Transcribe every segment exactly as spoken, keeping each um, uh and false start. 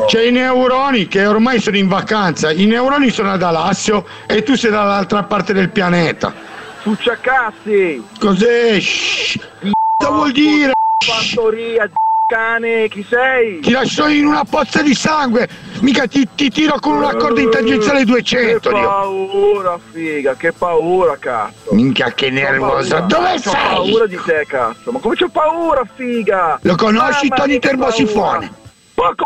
C'è i neuroni che ormai sono in vacanza, i neuroni sono ad Alassio e tu sei dall'altra parte del pianeta. Succiacazzi! Cos'è? Shhh. Cosa vuol dire? Fattoria, cane, chi sei? Ti lascio in una pozza di sangue, mica ti, ti tiro con una corda in tangenziale duecento. Che paura, figa, che paura, cazzo. Minchia, che nervosa. Dove c'ho sei? Ho paura di te, cazzo. Ma come c'ho paura, figa? Lo conosci, Mamma Tony mia, che Termosifone? Porco.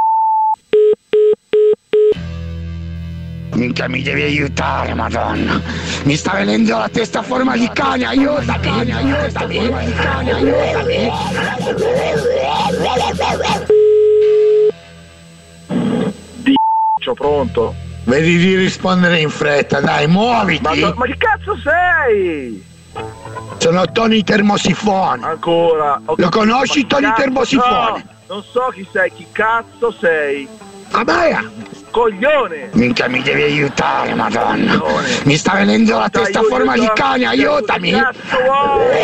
Minchia, mi devi aiutare, madonna. Mi sta venendo la testa a forma di cane, aiutami, aiutami, aiutami, aiutami. C'ho pronto. Vedi di rispondere in fretta, dai, muoviti. Ma, ma che cazzo sei? Sono Tony Termosifone. Ancora. Lo conosci, Tony cazzo, Termosifone? No, non so chi sei, chi cazzo sei. Abaia. Coglione! Minchia, mi devi aiutare, madonna. Coglione. Mi sta venendo la testa a forma di cane, aiutami. Che cazzo vuoi?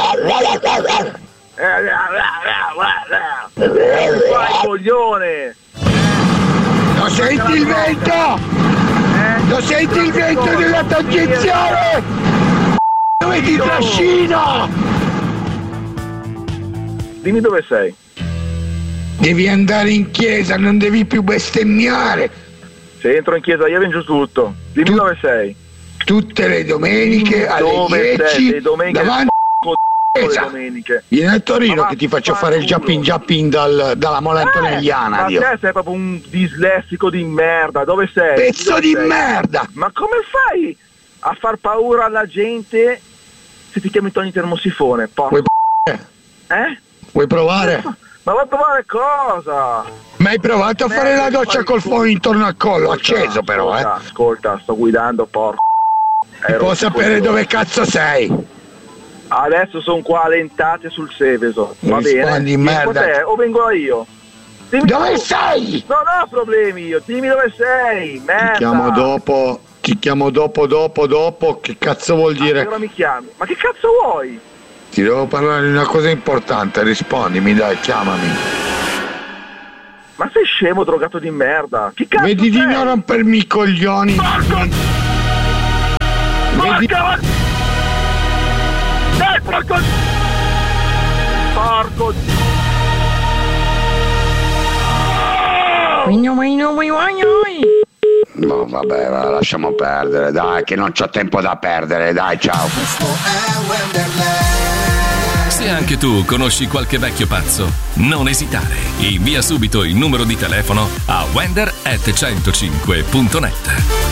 Vai, coglione! Lo senti il vento? Eh? Lo senti il vento della tangenziale? Dove ti trascino? Dimmi dove sei. Devi andare in chiesa, non devi più bestemmiare. Se entro in chiesa io vengo tutto. Dimmi tu, dove sei. Tutte le domeniche alle dove dieci sei? Le domeniche davanti alle domeniche. Vieni a Torino che ti faccio fare il jumping jumping dal, dalla mola antonelliana. Eh, ma Dio. te sei proprio un dislessico di merda. Dove sei? Pezzo dove di sei? merda. Ma come fai a far paura alla gente se ti chiami Tony Termosifone? Porco. Vuoi p- Eh? Vuoi provare? Ma vuoi provare cosa? Ma hai provato a Me fare la doccia col fuoco intorno al collo, ascolta, acceso però, ascolta, eh? Ascolta, sto guidando, porco. Ti può sapere dove cazzo sei? Adesso sono qua a Lentate sul Seveso. Va Rispondi, bene? merda. Te, o vengo io? Dimmi dove tu. sei? Non ho problemi io, dimmi dove sei, merda. Ti chiamo dopo, ti chiamo dopo, dopo, dopo, che cazzo vuol dire? Allora mi chiami. Ma che cazzo vuoi? Ti devo parlare di una cosa importante, rispondimi, dai, chiamami. Ma sei scemo, drogato di merda? Che cazzo Vedi sei? di non rompermi i coglioni. Porco! Vedi... Porca! Dai, porco! Porco! No, vabbè, va, lasciamo perdere, dai, che non c'ho tempo da perdere, dai, ciao. Se anche tu conosci qualche vecchio pazzo, non esitare. Invia subito il numero di telefono a wender at centocinque punto net.